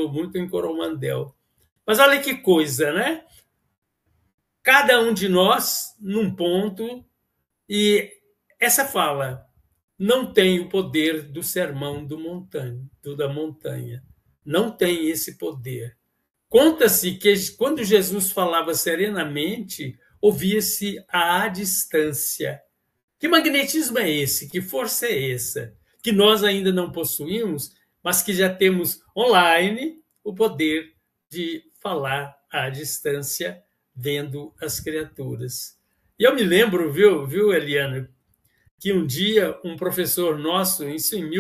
falou muito em Coromandel. Mas olha que coisa, né? Cada um de nós num ponto, e essa fala não tem o poder do sermão da montanha. Não tem esse poder. Conta-se que quando Jesus falava serenamente, ouvia-se à distância. Que magnetismo é esse? Que força é essa? Que nós ainda não possuímos, mas que já temos online o poder de falar à distância, vendo as criaturas. E eu me lembro, viu, Eliana, que um dia um professor nosso, isso em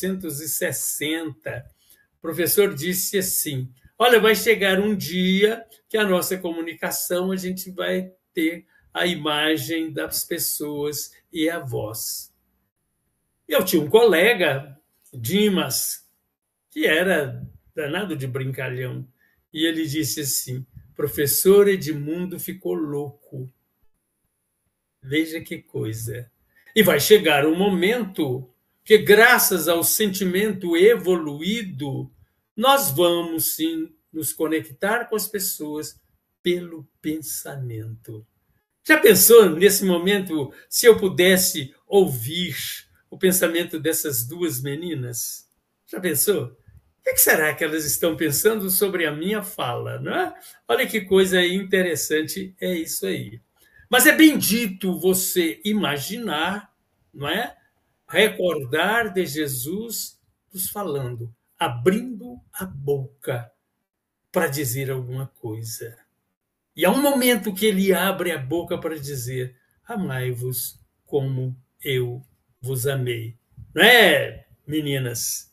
1960, o professor disse assim: olha, vai chegar um dia que a nossa comunicação a gente vai ter a imagem das pessoas e a voz. Eu tinha um colega, Dimas, que era danado de brincalhão, e ele disse assim: professor Edmundo ficou louco. Veja que coisa. E vai chegar um momento que, graças ao sentimento evoluído, nós vamos sim nos conectar com as pessoas pelo pensamento. Já pensou nesse momento se eu pudesse ouvir o pensamento dessas duas meninas? Já pensou? O que será que elas estão pensando sobre a minha fala, não é? Olha que coisa interessante é isso aí. Mas é bendito você imaginar, não é? Recordar de Jesus nos falando, abrindo a boca para dizer alguma coisa. E há um momento que ele abre a boca para dizer: amai-vos como eu vos amei. Não é, meninas?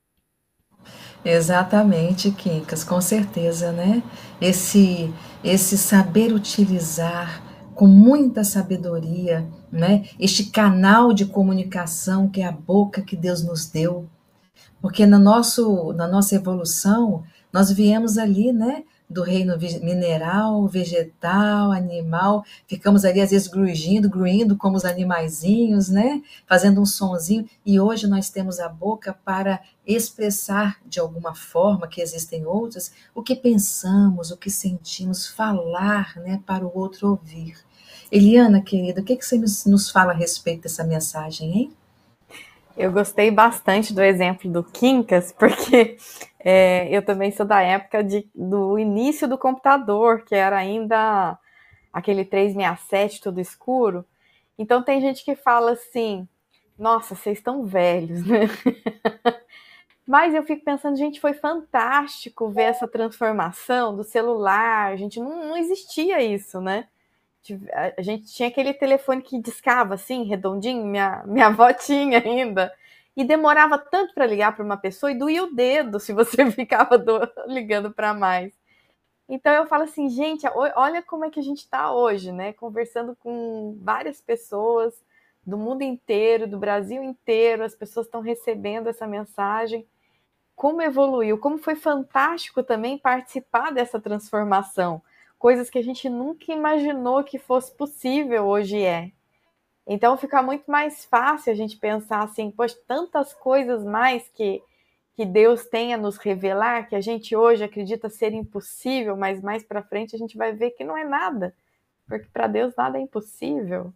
Exatamente, Quincas, com certeza, né? Esse saber utilizar com muita sabedoria, né? Este canal de comunicação que é a boca que Deus nos deu, porque na nossa evolução, nós viemos ali, né? Do reino mineral, vegetal, animal, ficamos ali às vezes gruindo como os animaizinhos, né? Fazendo um sonzinho, e hoje nós temos a boca para expressar de alguma forma, que existem outras, o que pensamos, o que sentimos, falar, né? Para o outro ouvir. Eliana, querida, o que você nos fala a respeito dessa mensagem, hein? Eu gostei bastante do exemplo do Quincas, porque eu também sou da época do início do computador, que era ainda aquele 367 tudo escuro. Então tem gente que fala assim, nossa, vocês estão velhos, né? Mas eu fico pensando, gente, foi fantástico ver essa transformação do celular, gente, não existia isso, né? A gente tinha aquele telefone que discava assim, redondinho, minha avó tinha ainda, e demorava tanto para ligar para uma pessoa e doía o dedo se você ficava ligando para mais. Então eu falo assim, gente, olha como é que a gente está hoje, né? Conversando com várias pessoas do mundo inteiro, do Brasil inteiro, as pessoas estão recebendo essa mensagem. Como evoluiu, como foi fantástico também participar dessa transformação. Coisas que a gente nunca imaginou que fosse possível, hoje é. Então fica muito mais fácil a gente pensar assim, poxa, tantas coisas mais que Deus tem a nos revelar, que a gente hoje acredita ser impossível, mas mais para frente a gente vai ver que não é nada, porque para Deus nada é impossível.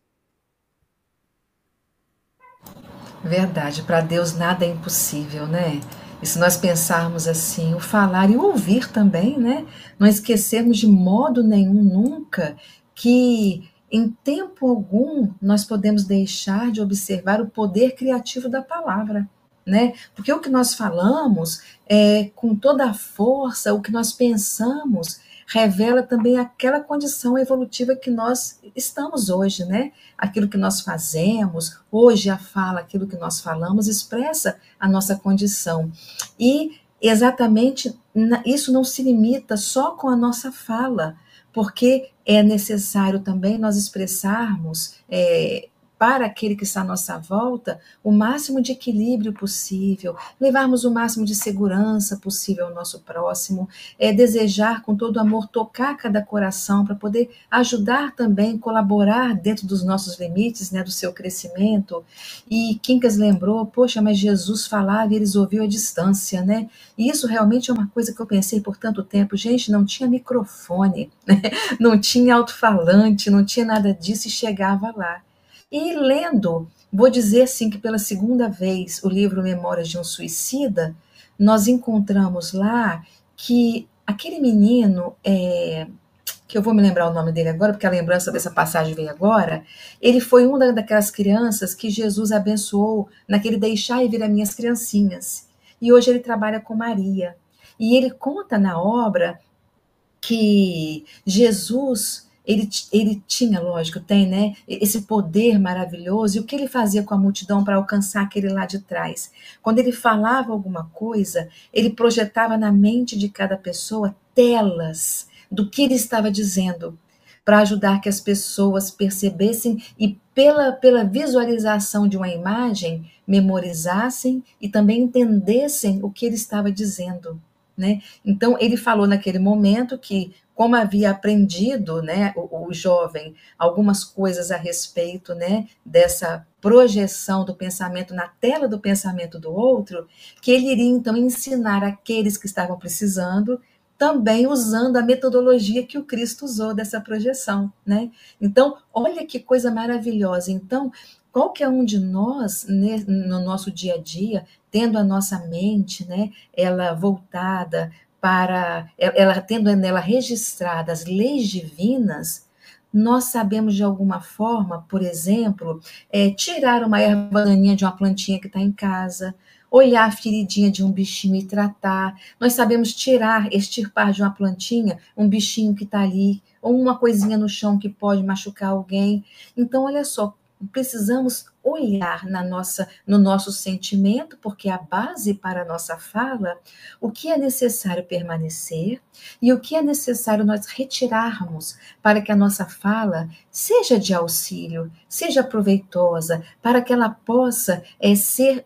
Verdade, para Deus nada é impossível, né? E se nós pensarmos assim, o falar e o ouvir também, né? Não esquecermos de modo nenhum, nunca, que em tempo algum nós podemos deixar de observar o poder criativo da palavra, né? Porque o que nós falamos, com toda a força, o que nós pensamos, revela também aquela condição evolutiva que nós estamos hoje, né? Aquilo que nós fazemos, hoje a fala, aquilo que nós falamos, expressa a nossa condição. E exatamente isso não se limita só com a nossa fala, porque é necessário também nós expressarmos para aquele que está à nossa volta o máximo de equilíbrio possível, levarmos o máximo de segurança possível ao nosso próximo, desejar com todo amor tocar cada coração para poder ajudar também, colaborar dentro dos nossos limites, né, do seu crescimento. E Quincas lembrou, poxa, mas Jesus falava e eles ouviam à distância, né? E isso realmente é uma coisa que eu pensei por tanto tempo. Gente, não tinha microfone, né? Não tinha alto-falante, não tinha nada disso e chegava lá. E lendo, vou dizer assim que pela segunda vez o livro Memórias de um Suicida, nós encontramos lá que aquele menino, que eu vou me lembrar o nome dele agora, porque a lembrança dessa passagem veio agora, ele foi uma daquelas crianças que Jesus abençoou naquele deixar e vir as minhas criancinhas. E hoje ele trabalha com Maria. E ele conta na obra que Jesus, ele tinha, lógico, tem, né, esse poder maravilhoso, e o que ele fazia com a multidão para alcançar aquele lá de trás? Quando ele falava alguma coisa, ele projetava na mente de cada pessoa telas do que ele estava dizendo, para ajudar que as pessoas percebessem e pela visualização de uma imagem, memorizassem e também entendessem o que ele estava dizendo, né? Então, ele falou naquele momento que, como havia aprendido, né, o jovem algumas coisas a respeito, né, dessa projeção do pensamento na tela do pensamento do outro, que ele iria então ensinar aqueles que estavam precisando, também usando a metodologia que o Cristo usou dessa projeção, né? Então, olha que coisa maravilhosa. Então, qualquer um de nós, né, no nosso dia a dia, tendo a nossa mente, né, ela voltada para, ela tendo nela registradas as leis divinas, nós sabemos de alguma forma, por exemplo, tirar uma erva daninha de uma plantinha que está em casa, olhar a feridinha de um bichinho e tratar. Nós sabemos tirar, extirpar de uma plantinha um bichinho que está ali, ou uma coisinha no chão que pode machucar alguém. Então, olha só, precisamos olhar no nosso sentimento, porque a base para a nossa fala, o que é necessário permanecer e o que é necessário nós retirarmos para que a nossa fala seja de auxílio, seja proveitosa, para que ela possa ser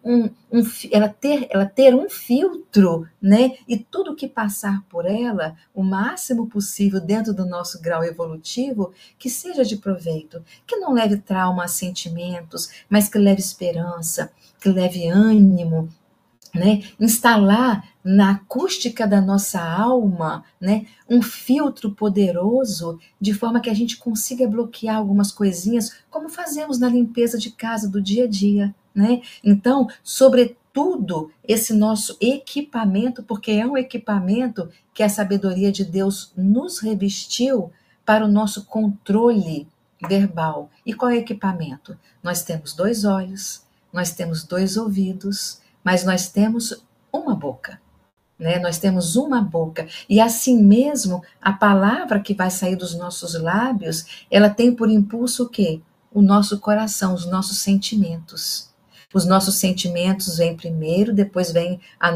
ela ter um filtro, né? E tudo que passar por ela, o máximo possível dentro do nosso grau evolutivo, que seja de proveito, que não leve trauma a sentimentos, mas que leve esperança, que leve ânimo, né? Instalar na acústica da nossa alma, né, um filtro poderoso, de forma que a gente consiga bloquear algumas coisinhas, como fazemos na limpeza de casa do dia a dia, né? Então, sobretudo, esse nosso equipamento, porque é um equipamento que a sabedoria de Deus nos revestiu para o nosso controle verbal. E qual é o equipamento? Nós temos 2 olhos, nós temos 2 ouvidos, mas nós temos uma boca, né? Nós temos uma boca. E assim mesmo, a palavra que vai sair dos nossos lábios, ela tem por impulso o quê? O nosso coração, os nossos sentimentos. Os nossos sentimentos vêm primeiro, depois vem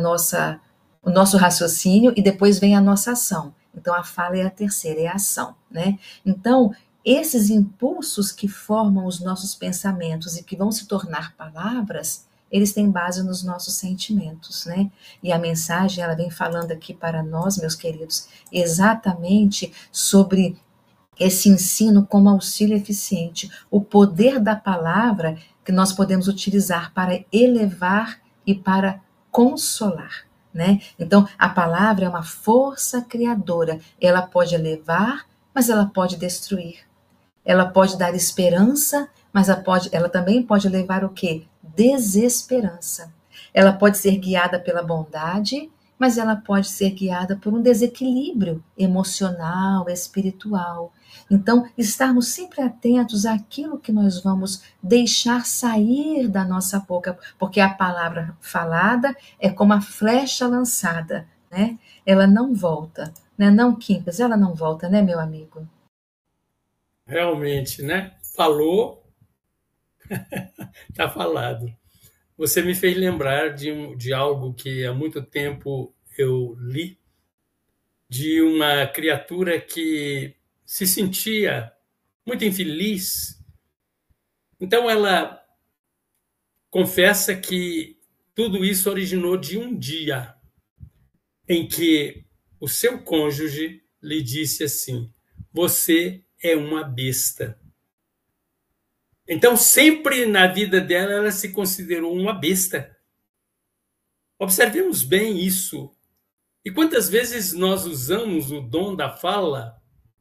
o nosso raciocínio e depois vem a nossa ação. Então, a fala é a terceira, é a ação, né? Então, esses impulsos que formam os nossos pensamentos e que vão se tornar palavras, eles têm base nos nossos sentimentos, né? E a mensagem, ela vem falando aqui para nós, meus queridos, exatamente sobre esse ensino como auxílio eficiente, o poder da palavra que nós podemos utilizar para elevar e para consolar, né? Então, a palavra é uma força criadora, ela pode elevar, mas ela pode destruir. Ela pode dar esperança, mas ela também pode levar o quê? Desesperança. Ela pode ser guiada pela bondade, mas ela pode ser guiada por um desequilíbrio emocional, espiritual. Então, estarmos sempre atentos àquilo que nós vamos deixar sair da nossa boca, porque a palavra falada é como a flecha lançada, né? Ela não volta, né? Não, Quincas, ela não volta, né, meu amigo? Realmente, né? Falou, está falado. Você me fez lembrar de algo que há muito tempo eu li, de uma criatura que se sentia muito infeliz Então ela confessa que tudo isso originou de um dia em que o seu cônjuge lhe disse assim: você é uma besta. Então, sempre na vida dela, ela se considerou uma besta. Observemos bem isso. E quantas vezes nós usamos o dom da fala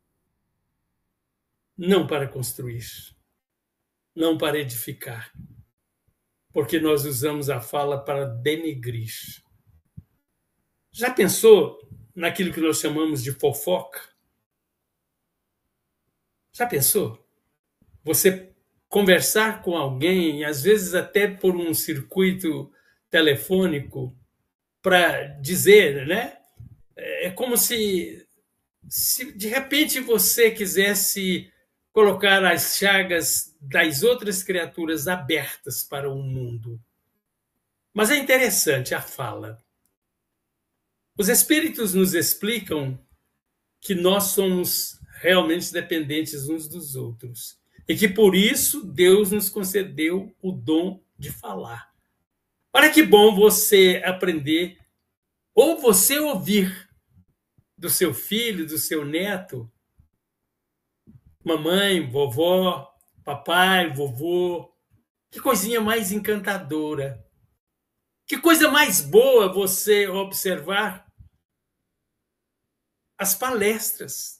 não para construir, não para edificar, porque nós usamos a fala para denegrir. Já pensou naquilo que nós chamamos de fofoca? Já pensou? Você conversar com alguém, às vezes até por um circuito telefônico, para dizer, né? É como se de repente você quisesse colocar as chagas das outras criaturas abertas para o mundo. Mas é interessante a fala. Os espíritos nos explicam que nós somos realmente dependentes uns dos outros e que por isso Deus nos concedeu o dom de falar. Olha que bom você aprender ou você ouvir do seu filho, do seu neto, mamãe, vovó, papai, vovô. Que coisinha mais encantadora. Que coisa mais boa você observar as palestras.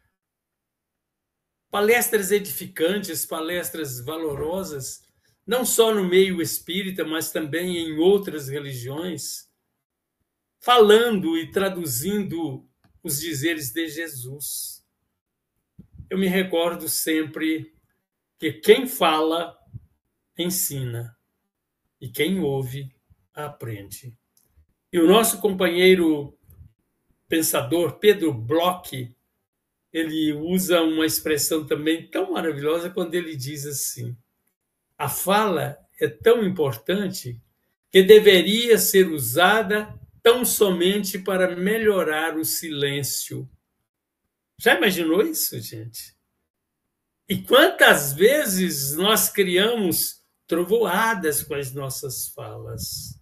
Palestras edificantes, palestras valorosas, não só no meio espírita, mas também em outras religiões, falando e traduzindo os dizeres de Jesus. Eu me recordo sempre que quem fala, ensina, e quem ouve, aprende. E o nosso companheiro pensador, Pedro Bloch, ele usa uma expressão também tão maravilhosa quando ele diz assim: a fala é tão importante que deveria ser usada tão somente para melhorar o silêncio. Já imaginou isso, gente? E quantas vezes nós criamos trovoadas com as nossas falas?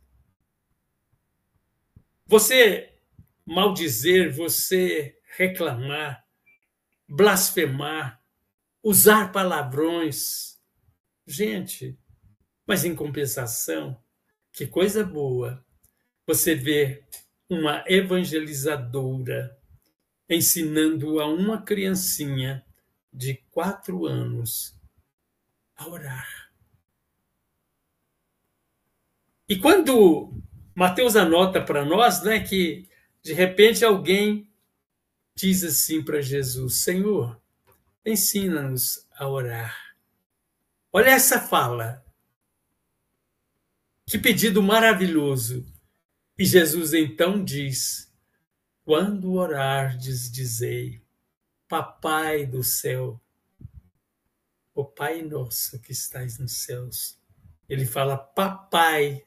Você maldizer, você reclamar, blasfemar, usar palavrões. Gente, mas em compensação, que coisa boa você vê uma evangelizadora ensinando a uma criancinha de 4 anos a orar. E quando Mateus anota para nós, né, que de repente alguém diz assim para Jesus: Senhor, ensina-nos a orar. Olha essa fala. Que pedido maravilhoso. E Jesus então diz: quando orardes, dizei: Papai do céu, o Pai nosso que estais nos céus. Ele fala papai,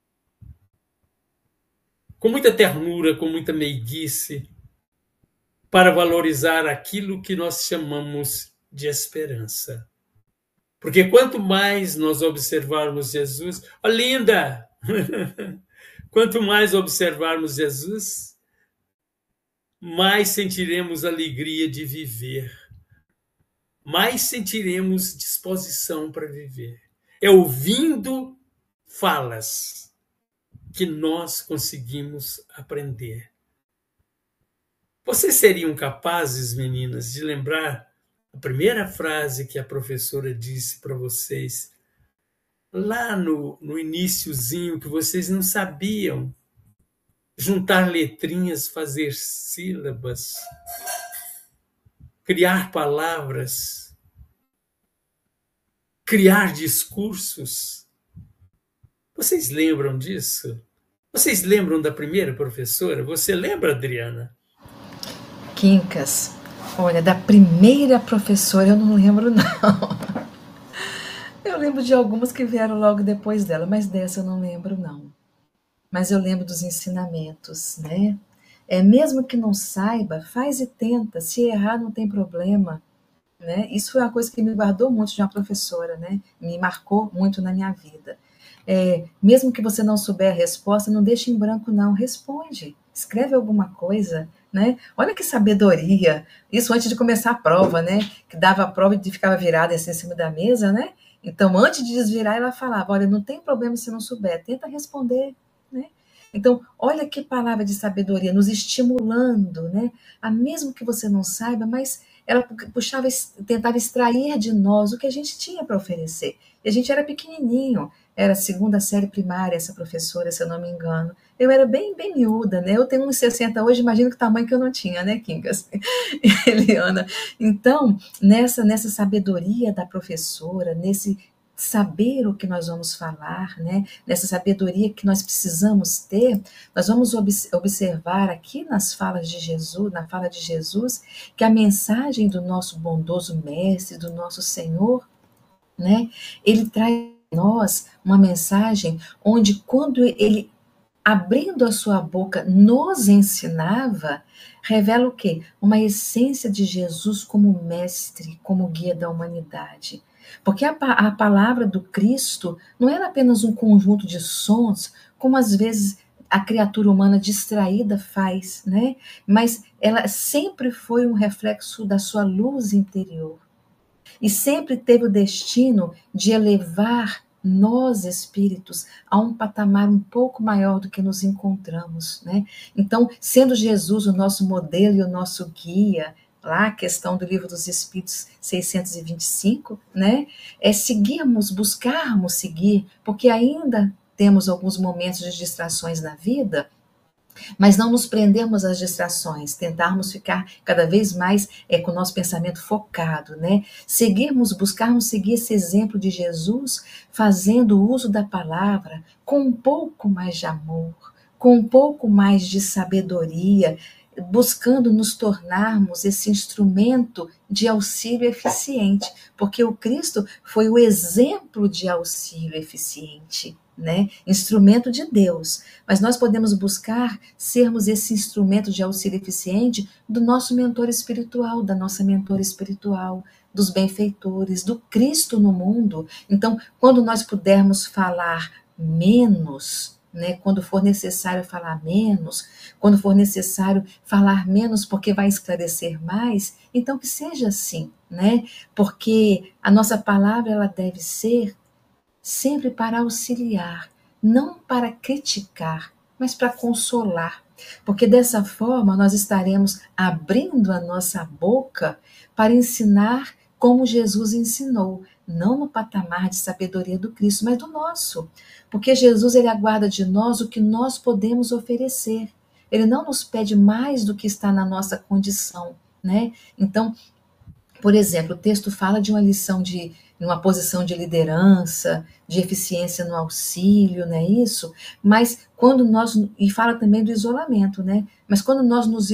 com muita ternura, com muita meiguice, para valorizar aquilo que nós chamamos de esperança. Porque quanto mais nós observarmos Jesus, ó linda! Quanto mais observarmos Jesus, mais sentiremos alegria de viver, mais sentiremos disposição para viver. É ouvindo falas que nós conseguimos aprender. Vocês seriam capazes, meninas, de lembrar a primeira frase que a professora disse para vocês lá no iniciozinho, que vocês não sabiam juntar letrinhas, fazer sílabas, criar palavras, criar discursos? Vocês lembram disso? Vocês lembram da primeira professora? Você lembra, Adriana? Quincas, olha, da primeira professora eu não lembro, não. Eu lembro de algumas que vieram logo depois dela, mas dessa eu não lembro, não. Mas eu lembro dos ensinamentos, né? Mesmo que não saiba, faz e tenta. Se errar, não tem problema. né? Isso foi uma coisa que me guardou muito de uma professora, né? Me marcou muito na minha vida. Mesmo que você não souber a resposta, não deixe em branco, não. Responde. Escreve alguma coisa, né? Olha que sabedoria. Isso antes de começar a prova, né? Que dava a prova e ficava virada assim em cima da mesa, né? Então, antes de desvirar, ela falava: olha, não tem problema se não souber, tenta responder, né? Então, olha que palavra de sabedoria, nos estimulando, né? A mesmo que você não saiba, mas ela puxava, tentava extrair de nós o que a gente tinha para oferecer. E a gente era pequenininho, era a segunda série primária, essa professora, se eu não me engano. Eu era bem, bem miúda, né? Eu tenho 1,60 hoje, imagino que o tamanho que eu não tinha, né, Kingas? Eliana. Então, nessa sabedoria da professora, nesse saber o que nós vamos falar, né? Nessa sabedoria que nós precisamos ter, nós vamos observar aqui nas falas de Jesus, na fala de Jesus, que a mensagem do nosso bondoso mestre, do nosso Senhor, né? Ele traz a nós uma mensagem onde, quando ele, abrindo a sua boca, nos ensinava, revela o quê? Uma essência de Jesus como mestre, como guia da humanidade. Porque a palavra do Cristo não era apenas um conjunto de sons, como às vezes a criatura humana distraída faz, né? Mas ela sempre foi um reflexo da sua luz interior. E sempre teve o destino de elevar nós, espíritos, a um patamar um pouco maior do que nos encontramos, né? Então, sendo Jesus o nosso modelo e o nosso guia, lá a questão do Livro dos Espíritos 625, né? Seguirmos, buscarmos seguir, porque ainda temos alguns momentos de distrações na vida, mas não nos prendermos às distrações, tentarmos ficar cada vez mais com o nosso pensamento focado, né? Buscarmos seguir esse exemplo de Jesus, fazendo uso da palavra com um pouco mais de amor, com um pouco mais de sabedoria, buscando nos tornarmos esse instrumento de auxílio eficiente, porque o Cristo foi o exemplo de auxílio eficiente, né? Instrumento de Deus, mas nós podemos buscar sermos esse instrumento de auxílio eficiente do nosso mentor espiritual, da nossa mentora espiritual, dos benfeitores, do Cristo no mundo. Então, quando nós pudermos falar menos, né, quando for necessário falar menos, quando for necessário falar menos porque vai esclarecer mais, então que seja assim, né? Porque a nossa palavra ela deve ser sempre para auxiliar, não para criticar, mas para consolar. Porque dessa forma nós estaremos abrindo a nossa boca para ensinar como Jesus ensinou, não no patamar de sabedoria do Cristo, mas do nosso. Porque Jesus ele aguarda de nós o que nós podemos oferecer. Ele não nos pede mais do que está na nossa condição, né? Então, por exemplo, o texto fala de uma lição de uma posição de liderança, de eficiência no auxílio, não é isso? Mas quando nós, e fala também do isolamento, né? Mas quando nós nos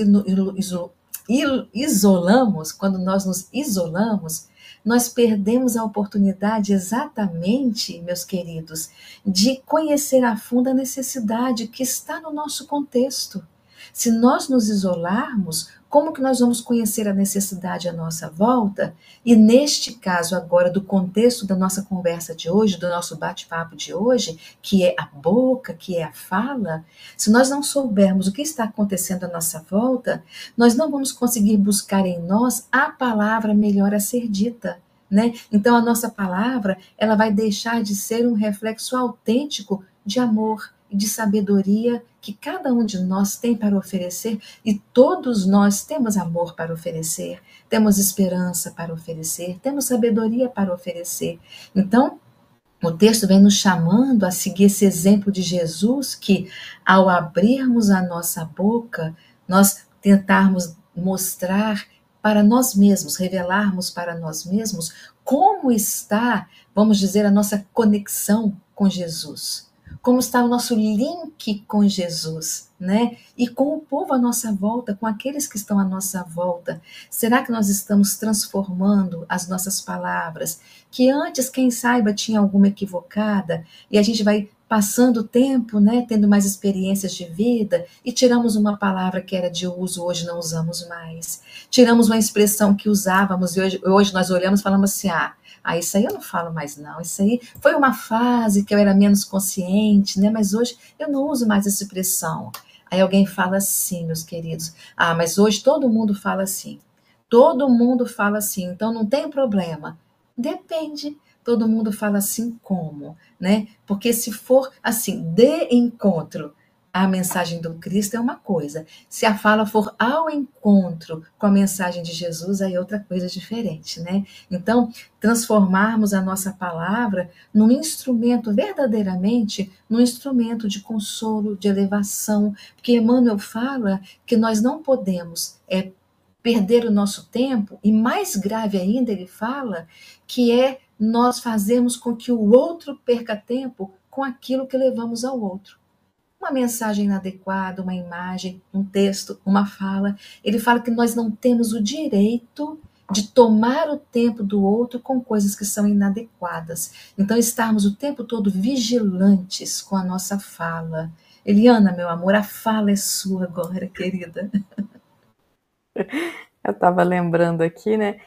isolamos, quando nós nos isolamos, nós perdemos a oportunidade exatamente, meus queridos, de conhecer a fundo a necessidade que está no nosso contexto. Se nós nos isolarmos, como que nós vamos conhecer a necessidade à nossa volta? E neste caso agora, do contexto da nossa conversa de hoje, do nosso bate-papo de hoje, que é a boca, que é a fala, se nós não soubermos o que está acontecendo à nossa volta, nós não vamos conseguir buscar em nós a palavra melhor a ser dita, né? Então a nossa palavra, ela vai deixar de ser um reflexo autêntico de amor e de sabedoria que cada um de nós tem para oferecer, e todos nós temos amor para oferecer, temos esperança para oferecer, temos sabedoria para oferecer. Então, o texto vem nos chamando a seguir esse exemplo de Jesus, que ao abrirmos a nossa boca, nós tentarmos mostrar para nós mesmos, revelarmos para nós mesmos como está, vamos dizer, a nossa conexão com Jesus. Como está o nosso link com Jesus, né? E com o povo à nossa volta, com aqueles que estão à nossa volta. Será que nós estamos transformando as nossas palavras, que antes, quem saiba, tinha alguma equivocada, e a gente vai passando o tempo, né, tendo mais experiências de vida, e tiramos uma palavra que era de uso, hoje não usamos mais. Tiramos uma expressão que usávamos e hoje nós olhamos e falamos assim, isso aí eu não falo mais não, isso aí foi uma fase que eu era menos consciente, né, mas hoje eu não uso mais essa expressão. Aí alguém fala assim, meus queridos, mas hoje todo mundo fala assim. Todo mundo fala assim, então não tem problema. Depende. Todo mundo fala assim como, né? Porque se for assim, de encontro à mensagem do Cristo é uma coisa. Se a fala for ao encontro com a mensagem de Jesus, aí é outra coisa diferente, né? Então, transformarmos a nossa palavra num instrumento, verdadeiramente, num instrumento de consolo, de elevação, porque Emmanuel fala que nós não podemos perder o nosso tempo, e mais grave ainda, ele fala que é nós fazermos com que o outro perca tempo com aquilo que levamos ao outro. Uma mensagem inadequada, uma imagem, um texto, uma fala. Ele fala que nós não temos o direito de tomar o tempo do outro com coisas que são inadequadas. Então, estarmos o tempo todo vigilantes com a nossa fala. Eliana, meu amor, a fala é sua agora, querida. Eu estava lembrando aqui, né?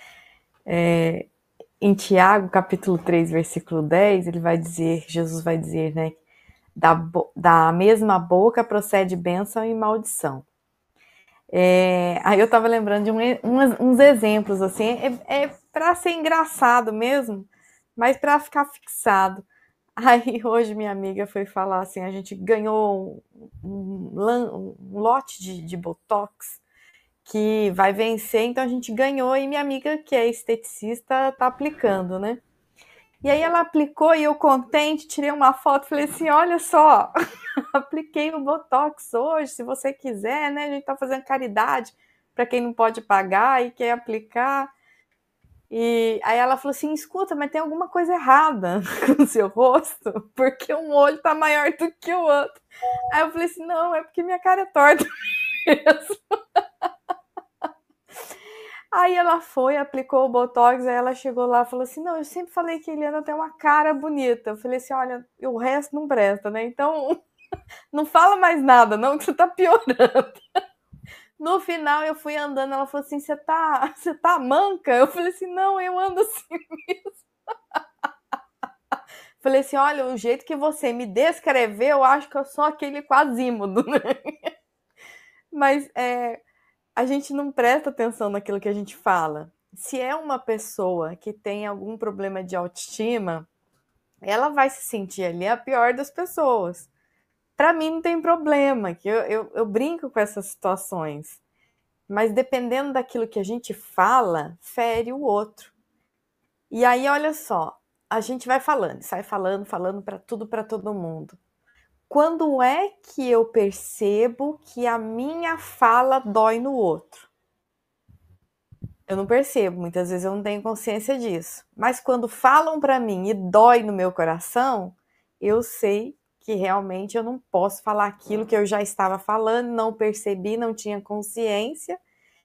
Em Tiago, capítulo 3, versículo 10, Jesus vai dizer, né? Da mesma boca procede bênção e maldição. Aí eu estava lembrando de uns exemplos, assim, para ser engraçado mesmo, mas para ficar fixado. Aí hoje minha amiga foi falar assim, a gente ganhou um lote de Botox que vai vencer, então a gente ganhou e minha amiga, que é esteticista, tá aplicando, né? E aí ela aplicou e eu contente, tirei uma foto, falei assim, olha só, apliquei o Botox hoje, se você quiser, né? A gente tá fazendo caridade para quem não pode pagar e quer aplicar. E aí ela falou assim, escuta, mas tem alguma coisa errada com o seu rosto, porque um olho tá maior do que o outro. Aí eu falei assim, não, é porque minha cara é torta mesmo. Aí ela foi, aplicou o Botox, aí ela chegou lá e falou assim, não, eu sempre falei que a Eliana tem uma cara bonita. Eu falei assim, olha, o resto não presta, né? Então, não fala mais nada, não, que você tá piorando. No final, eu fui andando, ela falou assim, você tá manca? Eu falei assim, não, eu ando assim mesmo. Falei assim, olha, o jeito que você me descreveu, eu acho que eu sou aquele Quasímodo, né? Mas a gente não presta atenção naquilo que a gente fala. Se é uma pessoa que tem algum problema de autoestima, ela vai se sentir ali a pior das pessoas. Para mim não tem problema, que eu brinco com essas situações. Mas dependendo daquilo que a gente fala, fere o outro. E aí, olha só, a gente vai falando, sai falando para tudo, para todo mundo. Quando é que eu percebo que a minha fala dói no outro? Eu não percebo, muitas vezes eu não tenho consciência disso. Mas quando falam para mim e dói no meu coração, eu sei que realmente eu não posso falar aquilo que eu já estava falando, não percebi, não tinha consciência.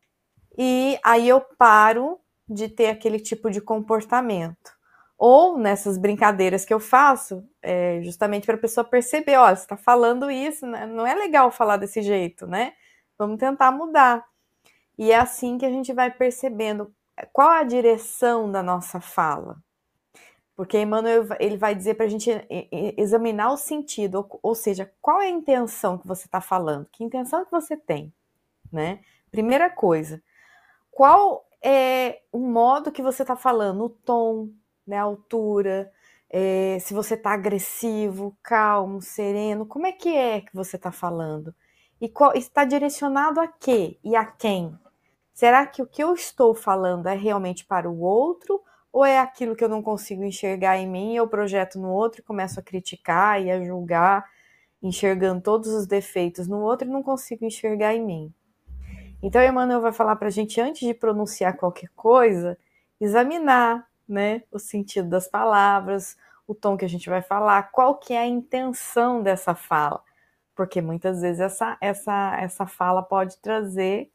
E aí eu paro de ter aquele tipo de comportamento. Ou nessas brincadeiras que eu faço, justamente para a pessoa perceber, olha, você está falando isso, né? Não é legal falar desse jeito, né? Vamos tentar mudar. E é assim que a gente vai percebendo qual a direção da nossa fala. Porque Emmanuel ele vai dizer para a gente examinar o sentido, ou seja, qual é a intenção que você está falando, que intenção que você tem, né? Primeira coisa, qual é o modo que você está falando, o tom, né, a altura, se você está agressivo, calmo, sereno, como é que você está falando? E está direcionado a quê e a quem? Será que o que eu estou falando é realmente para o outro ou é aquilo que eu não consigo enxergar em mim e eu projeto no outro e começo a criticar e a julgar, enxergando todos os defeitos no outro e não consigo enxergar em mim? Então, Emmanuel vai falar para a gente, antes de pronunciar qualquer coisa, examinar, né, o sentido das palavras, o tom que a gente vai falar, qual que é a intenção dessa fala. Porque muitas vezes essa fala pode trazer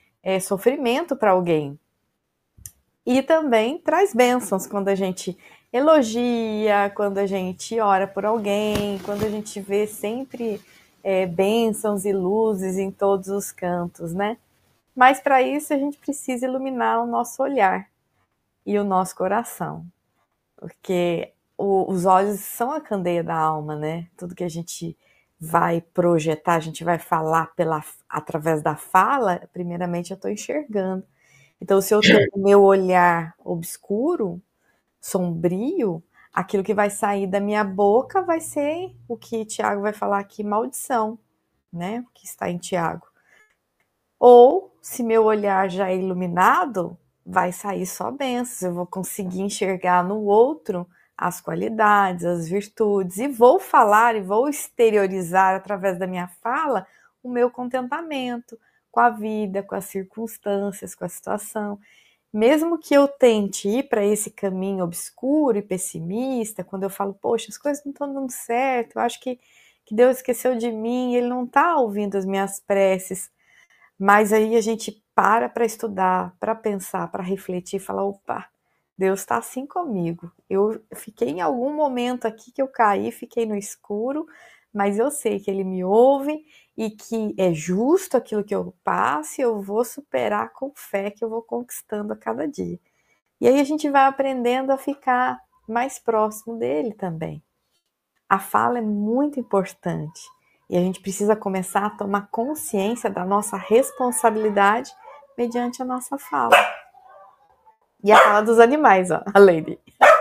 sofrimento para alguém. E também traz bênçãos quando a gente elogia, quando a gente ora por alguém, quando a gente vê sempre bênçãos e luzes em todos os cantos, né? Mas para isso a gente precisa iluminar o nosso olhar e o nosso coração, porque os olhos são a candeia da alma, né? Tudo que a gente vai projetar, a gente vai falar através da fala, primeiramente eu estou enxergando. Então, se eu tenho o meu olhar obscuro, sombrio, aquilo que vai sair da minha boca vai ser o que Tiago vai falar aqui, maldição, né? Que está em Tiago. Ou, se meu olhar já é iluminado, vai sair só bênçãos, eu vou conseguir enxergar no outro as qualidades, as virtudes, e vou falar e vou exteriorizar através da minha fala o meu contentamento com a vida, com as circunstâncias, com a situação. Mesmo que eu tente ir para esse caminho obscuro e pessimista, quando eu falo, poxa, as coisas não estão dando certo, eu acho que Deus esqueceu de mim, Ele não está ouvindo as minhas preces, mas aí a gente para estudar, para pensar, para refletir e falar, opa, Deus está assim comigo. Eu fiquei em algum momento aqui que eu caí, fiquei no escuro, mas eu sei que Ele me ouve e que é justo aquilo que eu passo e eu vou superar com fé que eu vou conquistando a cada dia. E aí a gente vai aprendendo a ficar mais próximo dele também. A fala é muito importante e a gente precisa começar a tomar consciência da nossa responsabilidade mediante a nossa fala. E a fala dos animais, ó, a Lady.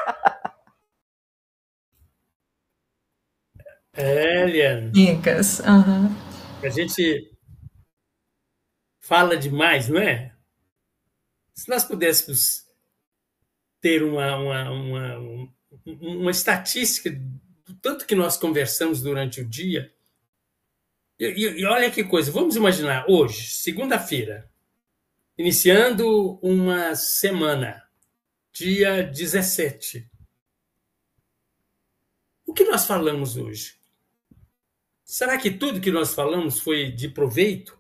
Eliane, Dicas. Uhum. a gente fala demais, não é? Se nós pudéssemos ter uma estatística do tanto que nós conversamos durante o dia, e olha que coisa, vamos imaginar hoje, segunda-feira, iniciando uma semana, dia 17. O que nós falamos hoje? Será que tudo que nós falamos foi de proveito?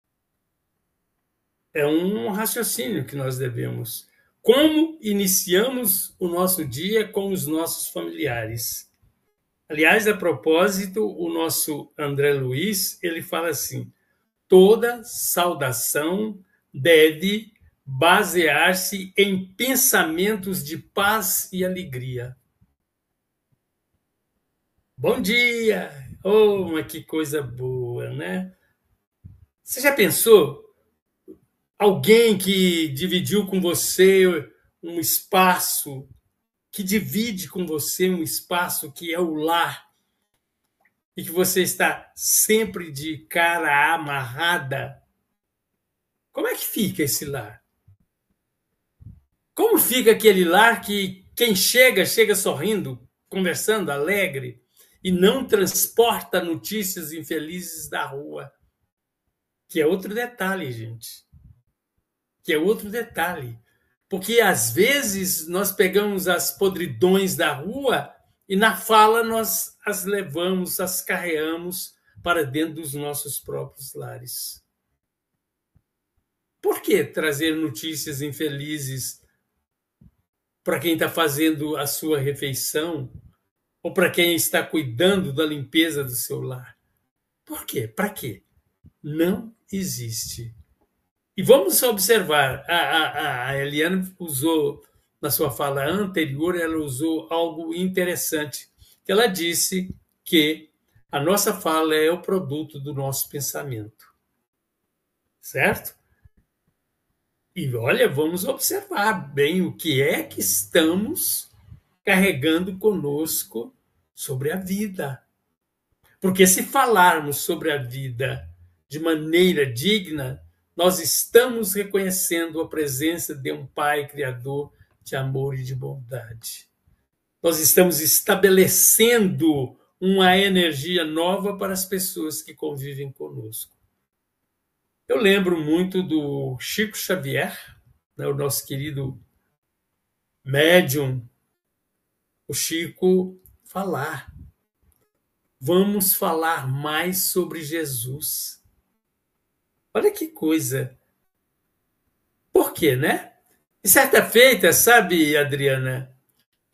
É um raciocínio que nós devemos. Como iniciamos o nosso dia com os nossos familiares? Aliás, a propósito, o nosso André Luiz, ele fala assim: toda saudação deve basear-se em pensamentos de paz e alegria. Bom dia! Oh, mas que coisa boa, né? Você já pensou? Alguém que dividiu com você um espaço, que divide com você um espaço que é o lar, e que você está sempre de cara amarrada. Como é que fica esse lar? Como fica aquele lar que quem chega, chega sorrindo, conversando, alegre, e não transporta notícias infelizes da rua? Que é outro detalhe, gente. Que é outro detalhe. Porque às vezes nós pegamos as podridões da rua e na fala nós as levamos, as carreamos para dentro dos nossos próprios lares. Por que trazer notícias infelizes para quem está fazendo a sua refeição ou para quem está cuidando da limpeza do seu lar? Por quê? Para quê? Não existe. E vamos observar, a Eliane usou, na sua fala anterior, ela usou algo interessante. Ela disse que a nossa fala é o produto do nosso pensamento. Certo? E olha, vamos observar bem o que é que estamos carregando conosco sobre a vida. Porque se falarmos sobre a vida de maneira digna, nós estamos reconhecendo a presença de um Pai Criador de amor e de bondade. Nós estamos estabelecendo uma energia nova para as pessoas que convivem conosco. Eu lembro muito do Chico Xavier, né, o nosso querido médium, o Chico, falar. Vamos falar mais sobre Jesus. Olha que coisa. Por quê, né? E certa feita, sabe, Adriana,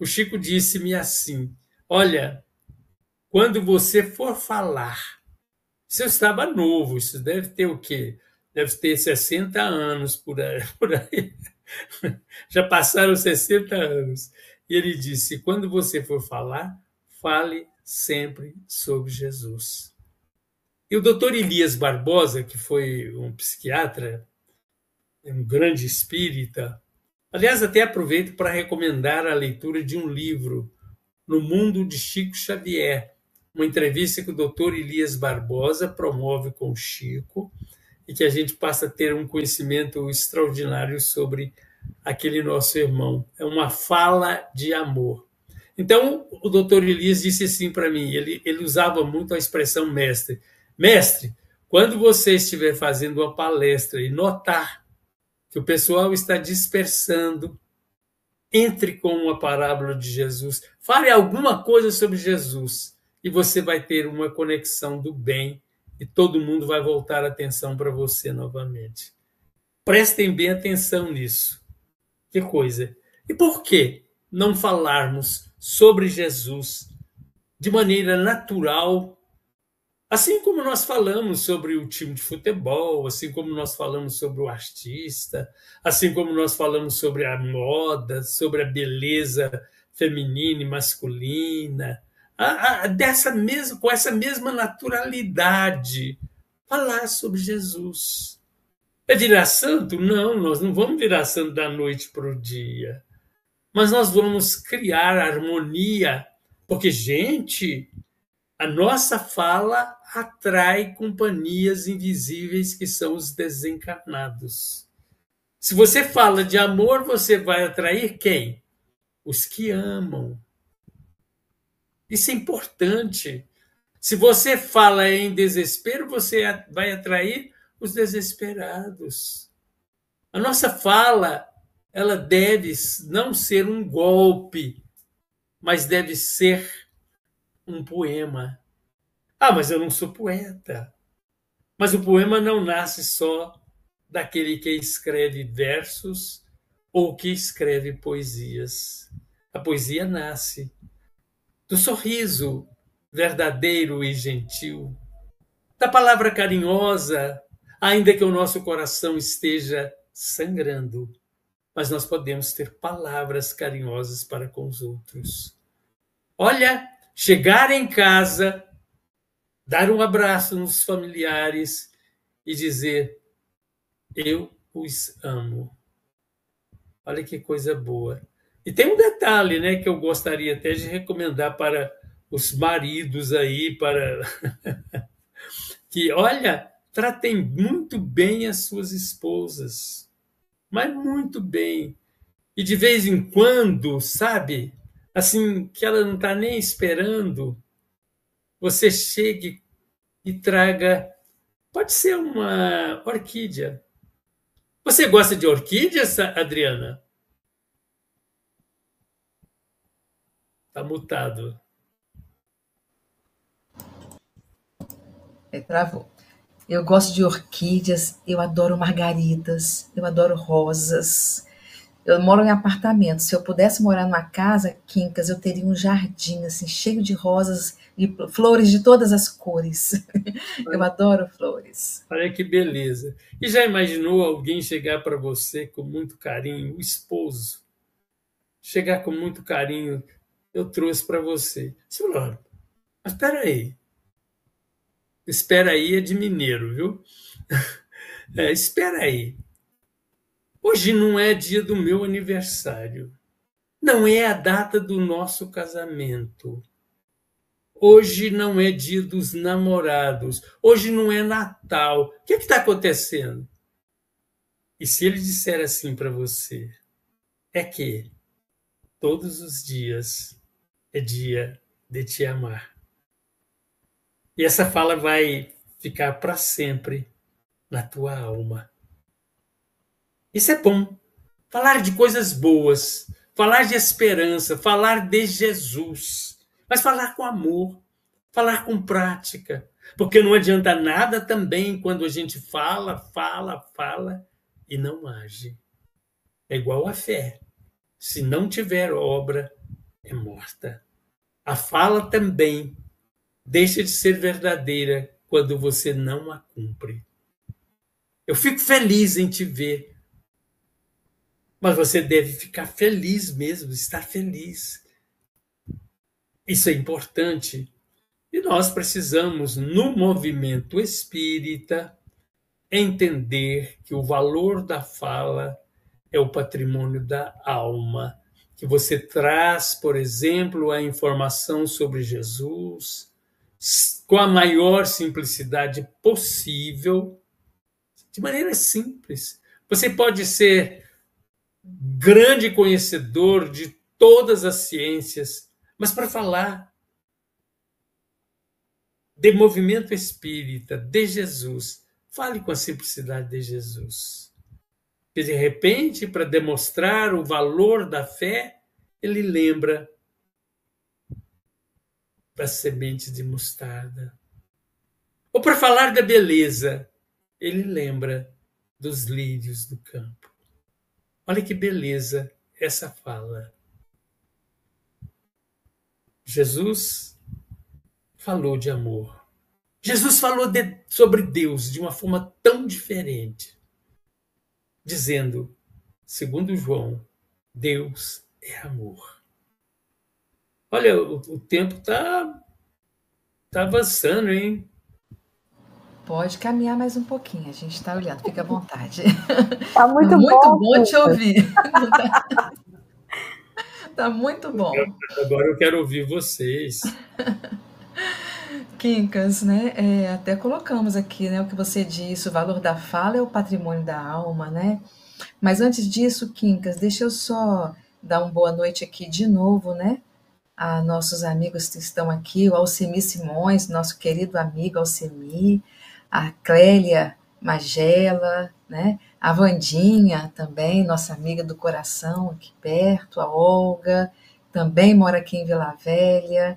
o Chico disse-me assim: olha, quando você for falar, se eu estava novo, isso deve ter o quê? Deve ter 60 anos por aí. Por aí. Já passaram 60 anos. E ele disse: quando você for falar, fale sempre sobre Jesus. E o doutor Elias Barbosa, que foi um psiquiatra, um grande espírita, aliás, até aproveito para recomendar a leitura de um livro, No Mundo de Chico Xavier, uma entrevista que o doutor Elias Barbosa promove com o Chico, e que a gente passa a ter um conhecimento extraordinário sobre aquele nosso irmão. É uma fala de amor. Então, o doutor Elias disse assim para mim, ele usava muito a expressão mestre. Mestre, quando você estiver fazendo uma palestra e notar que o pessoal está dispersando, entre com uma parábola de Jesus, fale alguma coisa sobre Jesus e você vai ter uma conexão do bem e todo mundo vai voltar a atenção para você novamente. Prestem bem atenção nisso. Que coisa. E por que não falarmos sobre Jesus de maneira natural, assim como nós falamos sobre o time de futebol, assim como nós falamos sobre o artista, assim como nós falamos sobre a moda, sobre a beleza feminina e masculina, com essa mesma naturalidade, falar sobre Jesus. É virar santo? Não, nós não vamos virar santo da noite para o dia. Mas nós vamos criar harmonia, porque, gente, a nossa fala atrai companhias invisíveis que são os desencarnados. Se você fala de amor, você vai atrair quem? Os que amam. Isso é importante. Se você fala em desespero, você vai atrair os desesperados. A nossa fala, ela deve não ser um golpe, mas deve ser um poema. Ah, mas eu não sou poeta. Mas o poema não nasce só daquele que escreve versos ou que escreve poesias. A poesia nasce do sorriso verdadeiro e gentil, da palavra carinhosa, ainda que o nosso coração esteja sangrando, mas nós podemos ter palavras carinhosas para com os outros. Olha, chegar em casa, dar um abraço nos familiares e dizer: eu os amo. Olha que coisa boa. E tem um detalhe, né, que eu gostaria até de recomendar para os maridos aí, para que, olha, tratem muito bem as suas esposas, mas muito bem. E de vez em quando, sabe, assim, que ela não está nem esperando, você chegue e traga, pode ser uma orquídea. Você gosta de orquídeas, Adriana? Está mutado. Travou. Eu gosto de orquídeas, eu adoro margaridas, eu adoro rosas. Eu moro em apartamento. Se eu pudesse morar numa casa, Quincas, eu teria um jardim assim cheio de rosas e flores de todas as cores. Eu adoro flores. Olha que beleza. E já imaginou alguém chegar para você com muito carinho, o esposo, chegar com muito carinho, eu trouxe para você. Você falou, mas espera aí é de mineiro, viu? Espera aí. Hoje não é dia do meu aniversário. Não é a data do nosso casamento. Hoje não é dia dos namorados. Hoje não é Natal. O que está acontecendo? E se ele disser assim para você, é que todos os dias é dia de te amar. E essa fala vai ficar para sempre na tua alma. Isso é bom. Falar de coisas boas, falar de esperança, falar de Jesus, mas falar com amor, falar com prática, porque não adianta nada também quando a gente fala e não age. É igual a fé. Se não tiver obra, é morta. A fala também deixa de ser verdadeira quando você não a cumpre. Eu fico feliz em te ver, mas você deve ficar feliz mesmo, estar feliz. Isso é importante. E nós precisamos, no movimento espírita, entender que o valor da fala é o patrimônio da alma, que você traz, por exemplo, a informação sobre Jesus com a maior simplicidade possível, de maneira simples. Você pode ser grande conhecedor de todas as ciências, mas para falar de movimento espírita, de Jesus, fale com a simplicidade de Jesus. Que de repente, para demonstrar o valor da fé, ele lembra das sementes de mostarda. Ou para falar da beleza, ele lembra dos lírios do campo. Olha que beleza essa fala. Jesus falou de amor. Jesus falou sobre Deus de uma forma tão diferente, dizendo, segundo João, Deus é amor. Olha, o tempo está avançando, hein? Pode caminhar mais um pouquinho, a gente está olhando, fica à vontade. Tá muito bom te ouvir. Tá muito bom. Agora eu quero ouvir vocês. Quincas, né? Até colocamos aqui, né, o que você disse, o valor da fala é o patrimônio da alma, né? Mas antes disso, Quincas, deixa eu só dar uma boa noite aqui de novo, né? A nossos amigos que estão aqui, o Alcemi Simões, nosso querido amigo Alcemi, a Clélia Magela, né? A Vandinha também, nossa amiga do coração aqui perto, a Olga, também mora aqui em Vila Velha,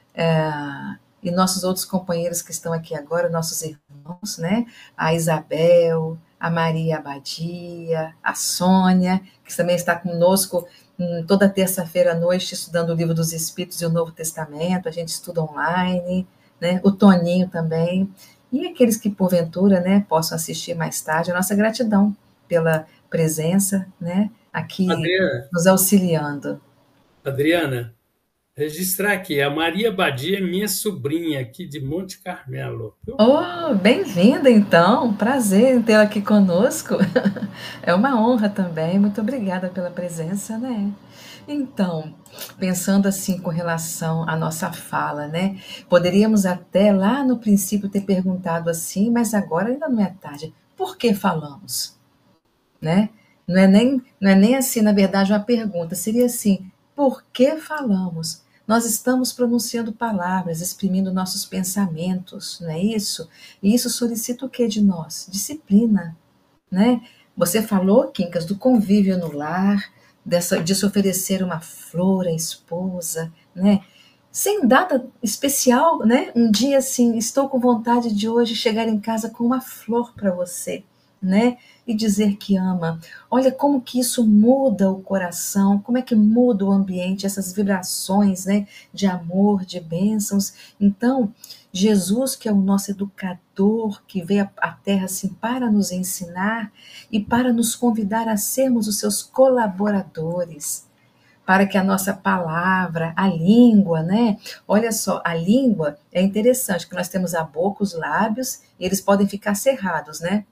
e nossos outros companheiros que estão aqui agora, nossos irmãos, né? A Isabel, a Maria Abadia, a Sônia, que também está conosco toda terça-feira à noite estudando o Livro dos Espíritos e o Novo Testamento, a gente estuda online, né? O Toninho também, e aqueles que porventura, né, possam assistir mais tarde, a nossa gratidão pela presença, né, aqui nos auxiliando. Adriana, registrar aqui, a Maria Badia é minha sobrinha aqui de Monte Carmelo. Oh, bem-vinda então, prazer em tê-la aqui conosco. É uma honra também, muito obrigada pela presença, né? Então, pensando assim com relação à nossa fala, né? Poderíamos até lá no princípio ter perguntado assim, mas agora ainda não é tarde. Por que falamos? Né? Não é nem assim, na verdade, uma pergunta, seria assim, por que falamos? Nós estamos pronunciando palavras, exprimindo nossos pensamentos, não é isso? E isso solicita o que de nós? Disciplina, né? Você falou, Quincas, do convívio no lar, de se oferecer uma flor à esposa, né? Sem data especial, né? Um dia assim, estou com vontade de hoje chegar em casa com uma flor para você, né? E dizer que ama. Olha como que isso muda o coração, como é que muda o ambiente, essas vibrações, né, de amor, de bênçãos. Então, Jesus, que é o nosso educador, que veio à Terra assim para nos ensinar e para nos convidar a sermos os seus colaboradores, para que a nossa palavra, a língua, né? Olha só, a língua é interessante, que nós temos a boca, os lábios, e eles podem ficar cerrados, né?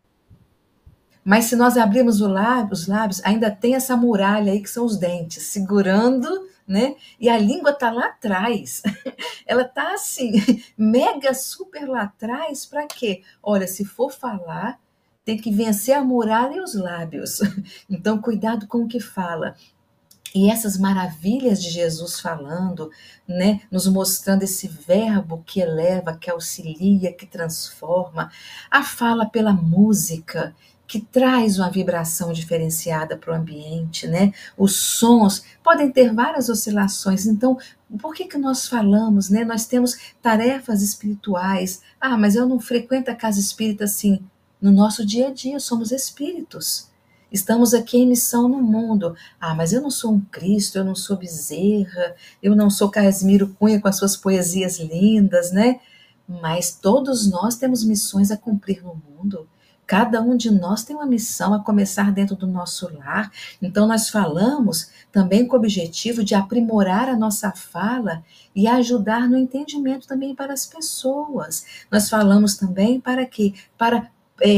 Mas se nós abrirmos os lábios, ainda tem essa muralha aí que são os dentes, segurando, né? E a língua está lá atrás. Ela está assim, mega super lá atrás, para quê? Olha, se for falar, tem que vencer a muralha e os lábios. Então, cuidado com o que fala. E essas maravilhas de Jesus falando, né, nos mostrando esse verbo que eleva, que auxilia, que transforma. A fala pela música, que traz uma vibração diferenciada para o ambiente, né? Os sons podem ter várias oscilações, então, por que nós falamos, né? Nós temos tarefas espirituais. Ah, mas eu não frequento a casa espírita assim. No nosso dia a dia, somos espíritos. Estamos aqui em missão no mundo. Ah, mas eu não sou um Cristo, eu não sou Bezerra, eu não sou Casimiro Cunha com as suas poesias lindas, né? Mas todos nós temos missões a cumprir no mundo. Cada um de nós tem uma missão a começar dentro do nosso lar. Então, nós falamos também com o objetivo de aprimorar a nossa fala e ajudar no entendimento também para as pessoas. Nós falamos também para quê? Para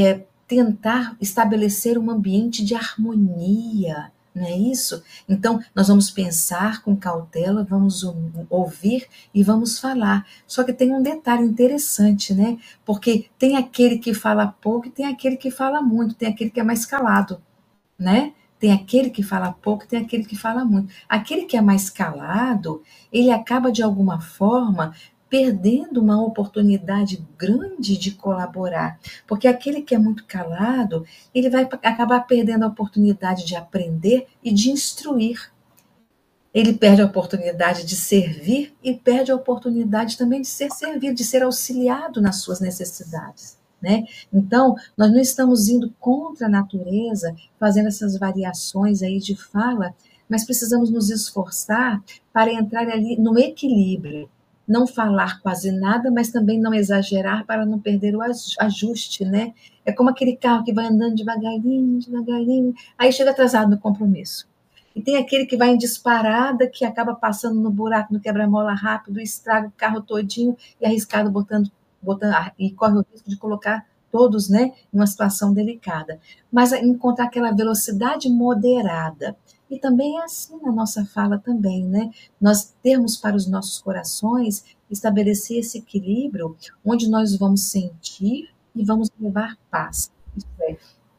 tentar estabelecer um ambiente de harmonia, não é isso? Então, nós vamos pensar com cautela, vamos ouvir e vamos falar. Só que tem um detalhe interessante, né? Porque tem aquele que fala pouco e tem aquele que fala muito, tem aquele que é mais calado, né? Tem aquele que fala pouco, tem aquele que fala muito. Aquele que é mais calado, ele acaba de alguma forma perdendo uma oportunidade grande de colaborar, porque aquele que é muito calado, ele vai acabar perdendo a oportunidade de aprender e de instruir. Ele perde a oportunidade de servir e perde a oportunidade também de ser servido, de ser auxiliado nas suas necessidades, né? Então, nós não estamos indo contra a natureza, fazendo essas variações aí de fala, mas precisamos nos esforçar para entrar ali no equilíbrio. Não falar quase nada, mas também não exagerar para não perder o ajuste, né? É como aquele carro que vai andando devagarinho, devagarinho, aí chega atrasado no compromisso. E tem aquele que vai em disparada, que acaba passando no buraco, no quebra-mola rápido, estraga o carro todinho e arriscado botando e corre o risco de colocar todos, né, em uma situação delicada. Mas encontrar aquela velocidade moderada. E também é assim na nossa fala também, né? Nós termos para os nossos corações estabelecer esse equilíbrio onde nós vamos sentir e vamos levar paz. Isso é,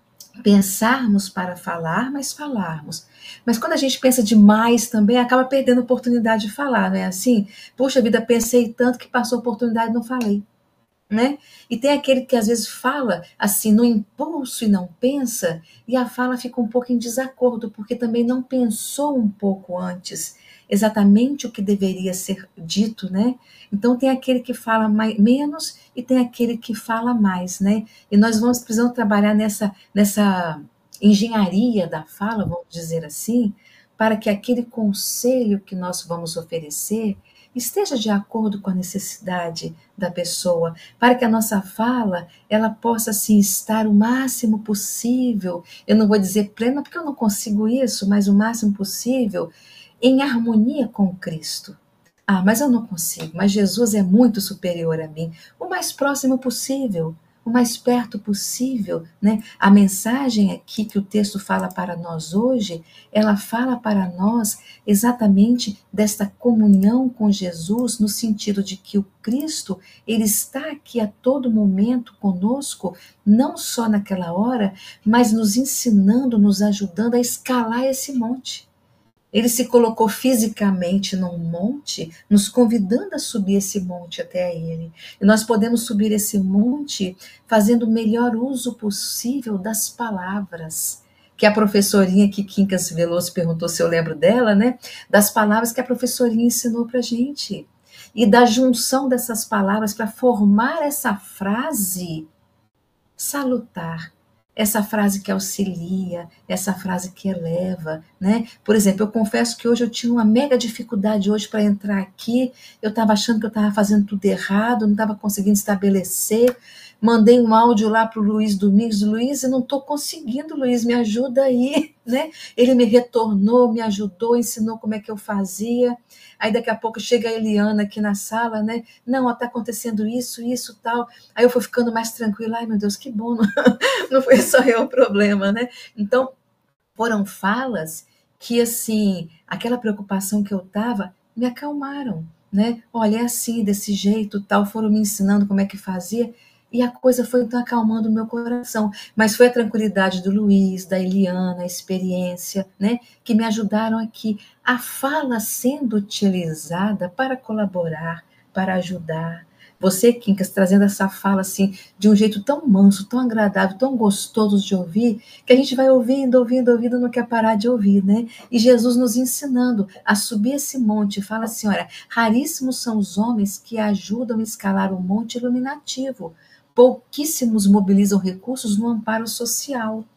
pensarmos para falar, mas falarmos. Mas quando a gente pensa demais também, acaba perdendo a oportunidade de falar, não é assim? Puxa vida, pensei tanto que passou a oportunidade e não falei, né? E tem aquele que às vezes fala assim no impulso e não pensa, e a fala fica um pouco em desacordo, porque também não pensou um pouco antes exatamente o que deveria ser dito, né? Então tem aquele que fala menos e tem aquele que fala mais, né? E nós precisamos trabalhar nessa engenharia da fala, vamos dizer assim, para que aquele conselho que nós vamos oferecer esteja de acordo com a necessidade da pessoa, para que a nossa fala ela possa assim estar o máximo possível, eu não vou dizer plena porque eu não consigo isso, mas o máximo possível em harmonia com Cristo. Ah, mas eu não consigo, mas Jesus é muito superior a mim. O mais próximo possível, o mais perto possível, né? A mensagem aqui que o texto fala para nós hoje, ela fala para nós exatamente desta comunhão com Jesus, no sentido de que o Cristo, ele está aqui a todo momento conosco, não só naquela hora, mas nos ensinando, nos ajudando a escalar esse monte. Ele se colocou fisicamente num monte, nos convidando a subir esse monte até ele. E nós podemos subir esse monte fazendo o melhor uso possível das palavras. Que a professorinha que Quincas Veloso perguntou se eu lembro dela, né? Das palavras que a professorinha ensinou para a gente. E da junção dessas palavras para formar essa frase salutar. Essa frase que auxilia, essa frase que eleva, né? Por exemplo, eu confesso que hoje eu tinha uma mega dificuldade hoje para entrar aqui, eu estava achando que eu estava fazendo tudo errado, não estava conseguindo estabelecer, mandei um áudio lá para o Luiz Domingos, Luiz, eu não estou conseguindo, Luiz, me ajuda aí, né? Ele me retornou, me ajudou, ensinou como é que eu fazia, aí daqui a pouco chega a Eliana aqui na sala, né? Não, está acontecendo isso, tal, aí eu fui ficando mais tranquila, ai meu Deus, que bom, não foi só eu o problema, né? Então, foram falas que, assim, aquela preocupação que eu estava, me acalmaram, né? Olha, é assim, desse jeito, tal, foram me ensinando como é que fazia, e a coisa foi então acalmando o meu coração. Mas foi a tranquilidade do Luiz, da Eliana, a experiência, né? Que me ajudaram aqui. A fala sendo utilizada para colaborar, para ajudar. Você, Quincas, trazendo essa fala assim, de um jeito tão manso, tão agradável, tão gostoso de ouvir, que a gente vai ouvindo, não quer parar de ouvir, né? E Jesus nos ensinando a subir esse monte, fala assim, olha, raríssimos são os homens que ajudam a escalar o monte iluminativo, pouquíssimos mobilizam recursos no amparo social.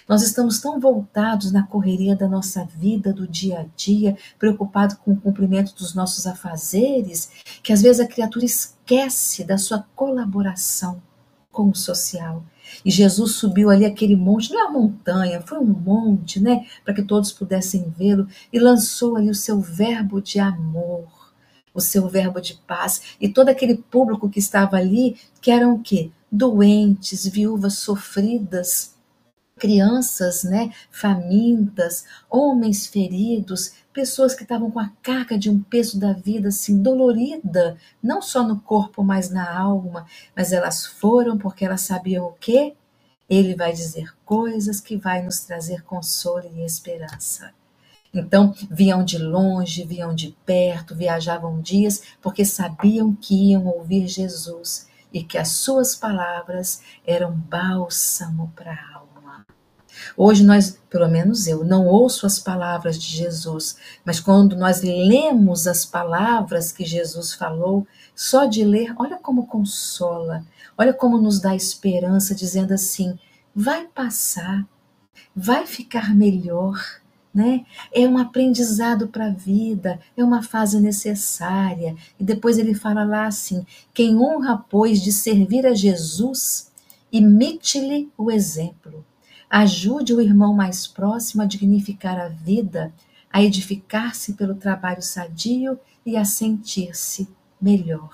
Nós estamos tão voltados na correria da nossa vida, do dia a dia, preocupados com o cumprimento dos nossos afazeres, que às vezes a criatura esquece da sua colaboração com o social. E Jesus subiu ali aquele monte, não é uma montanha, foi um monte, né? Para que todos pudessem vê-lo, e lançou ali o seu verbo de amor, o seu verbo de paz. E todo aquele público que estava ali, que eram o quê? Doentes, viúvas sofridas, crianças, né, famintas, homens feridos, pessoas que estavam com a carga de um peso da vida assim dolorida, não só no corpo, mas na alma, mas elas foram porque elas sabiam o quê? Ele vai dizer coisas que vai nos trazer consolo e esperança. Então, vinham de longe, vinham de perto, viajavam dias, porque sabiam que iam ouvir Jesus e que as suas palavras eram bálsamo para a alma. Hoje nós, pelo menos eu, não ouço as palavras de Jesus, mas quando nós lemos as palavras que Jesus falou, só de ler, olha como consola, olha como nos dá esperança, dizendo assim: vai passar, vai ficar melhor, né? É um aprendizado para a vida, é uma fase necessária. E depois ele fala lá assim: quem honra, pois, de servir a Jesus, imite-lhe o exemplo. Ajude o irmão mais próximo a dignificar a vida, a edificar-se pelo trabalho sadio e a sentir-se melhor.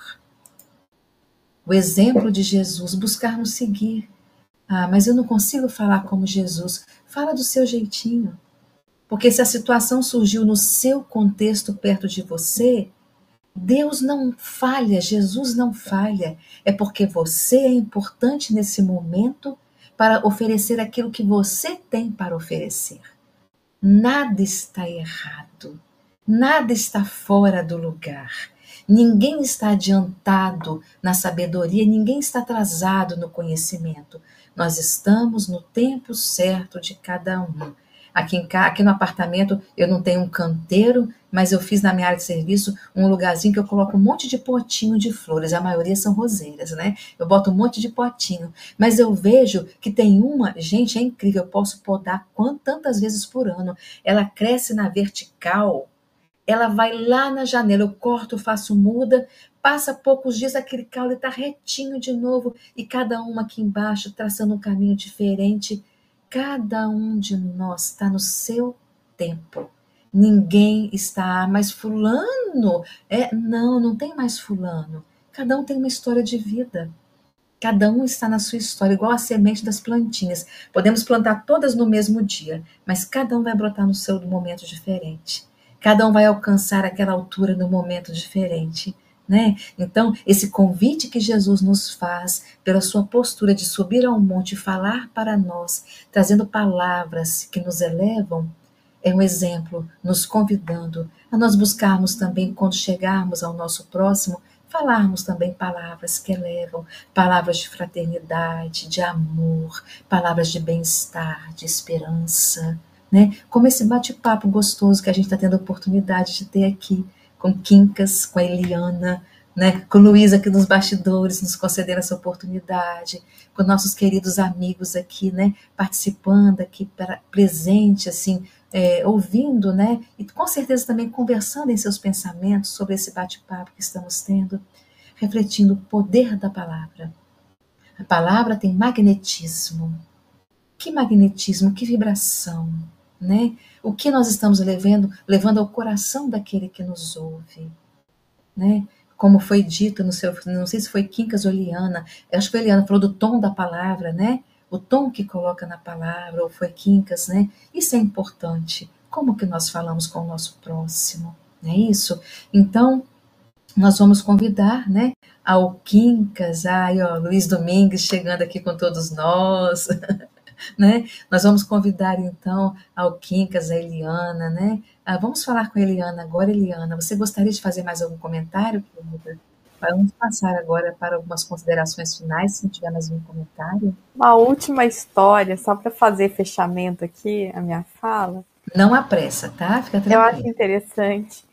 O exemplo de Jesus, buscarmos seguir. Ah, mas eu não consigo falar como Jesus. Fala do seu jeitinho. Porque se a situação surgiu no seu contexto perto de você, Deus não falha, Jesus não falha. É porque você é importante nesse momento para oferecer aquilo que você tem para oferecer. Nada está errado, nada está fora do lugar. Ninguém está adiantado na sabedoria, ninguém está atrasado no conhecimento. Nós estamos no tempo certo de cada um. Aqui no apartamento eu não tenho um canteiro, mas eu fiz na minha área de serviço um lugarzinho que eu coloco um monte de potinho de flores, a maioria são roseiras, né? Eu boto um monte de potinho, mas eu vejo que tem uma, gente, é incrível, eu posso podar tantas vezes por ano. Ela cresce na vertical, ela vai lá na janela, eu corto, faço muda, passa poucos dias, aquele caule está retinho de novo, e cada uma aqui embaixo traçando um caminho diferente. Cada um de nós está no seu tempo. Ninguém está, mas fulano, não tem mais fulano. Cada um tem uma história de vida. Cada um está na sua história, igual a semente das plantinhas. Podemos plantar todas no mesmo dia, mas cada um vai brotar no seu momento diferente. Cada um vai alcançar aquela altura no momento diferente. Né? Então, esse convite que Jesus nos faz, pela sua postura de subir ao monte e falar para nós, trazendo palavras que nos elevam, é um exemplo, nos convidando a nós buscarmos também, quando chegarmos ao nosso próximo, falarmos também palavras que elevam, palavras de fraternidade, de amor, palavras de bem-estar, de esperança, né? Como esse bate-papo gostoso que a gente está tendo a oportunidade de ter aqui, com Quincas, com a Eliana, né? Com Luísa aqui nos bastidores, nos concedendo essa oportunidade, com nossos queridos amigos aqui, né? Participando aqui, presente, assim, ouvindo, né? E com certeza também conversando em seus pensamentos sobre esse bate-papo que estamos tendo, refletindo o poder da palavra. A palavra tem magnetismo. Que magnetismo, que vibração, né? O que nós estamos levando ao coração daquele que nos ouve, né? Como foi dito no seu, não sei se foi Quincas ou Eliana, acho que foi Eliana, falou do tom da palavra, né? O tom que coloca na palavra, ou foi Quincas, né? Isso é importante. Como que nós falamos com o nosso próximo, não é isso? Então, nós vamos convidar, né? Ao Quincas, Luiz Domingues chegando aqui com todos nós, né? Nós vamos convidar então ao Quincas, a Eliana, né? Vamos falar com a Eliana agora. Eliana, você gostaria de fazer mais algum comentário, querida? Vamos passar agora para algumas considerações finais, se não tiver mais um comentário. Uma última história, só para fazer fechamento aqui, a minha fala. Não há pressa, tá? Fica tranquilo. Eu acho interessante.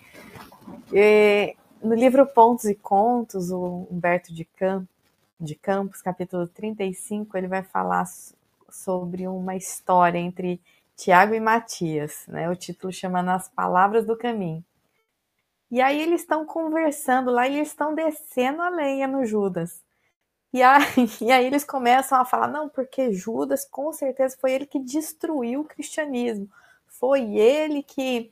No livro Pontos e Contos, o Humberto de Campos, capítulo 35, ele vai falar sobre uma história entre Tiago e Matias, né? O título chama Nas Palavras do Caminho. E aí eles estão conversando lá e eles estão descendo a lenha no Judas. E aí eles começam a falar, não, porque Judas, com certeza, foi ele que destruiu o cristianismo. Foi ele que